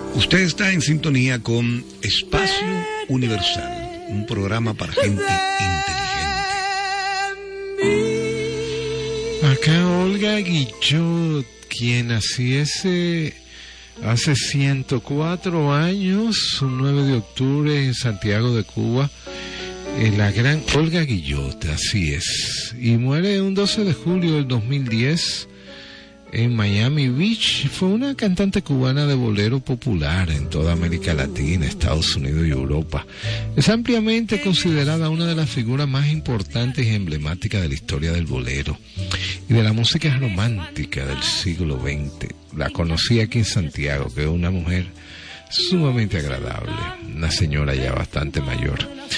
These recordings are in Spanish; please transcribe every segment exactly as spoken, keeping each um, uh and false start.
Usted está en sintonía con Espacio Universal, un programa para gente inteligente. Acá Olga Guillot, quien naciese hace ciento cuatro años, un nueve de octubre en Santiago de Cuba, eh, la gran Olga Guillot, así es, y muere un doce de julio del dos mil diez en Miami Beach. Fue una cantante cubana de bolero popular en toda América Latina, Estados Unidos y Europa. Es ampliamente considerada una de las figuras más importantes y emblemáticas de la historia del bolero y de la música romántica del siglo veinte. La conocí aquí en Santiago, que es una mujer sumamente agradable, una señora ya bastante mayor.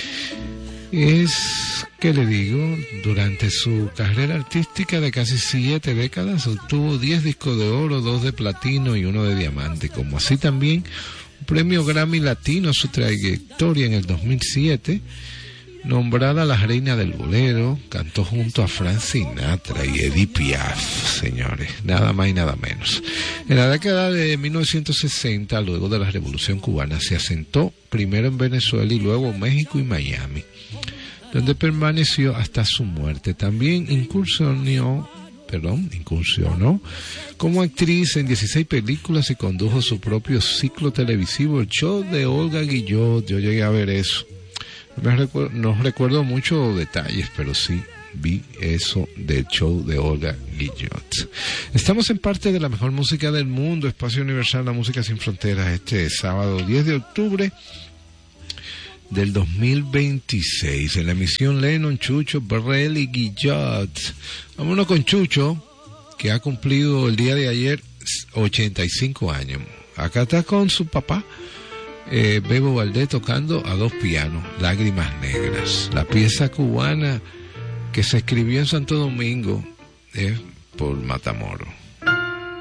Es, ¿qué le digo? Durante su carrera artística de casi siete décadas obtuvo diez discos de oro, dos de platino y uno de diamante, como así también un premio Grammy Latino a su trayectoria en el dos mil siete. Nombrada la reina del bolero, cantó junto a Frank Sinatra y Edith Piaf, señores, nada más y nada menos. En la década de mil novecientos sesenta, luego de la Revolución Cubana, se asentó primero en Venezuela y luego en México y Miami, donde permaneció hasta su muerte. También incursionó, perdón, incursionó como actriz en dieciséis películas y condujo su propio ciclo televisivo, el show de Olga Guillot. Yo llegué a ver eso. No, me recuerdo, no recuerdo muchos detalles, pero sí vi eso del show de Olga Guillot. Estamos en parte de la mejor música del mundo, Espacio Universal, la música sin fronteras, este sábado diez de octubre del dos mil veintiséis, en la emisión Lennon, Chucho, Burrell y Guillot. Vámonos con Chucho, que ha cumplido el día de ayer ochenta y cinco años. Acá está con su papá, Eh, Bebo Valdés, tocando a dos pianos, Lágrimas Negras, la pieza cubana que se escribió en Santo Domingo eh, por Matamoros.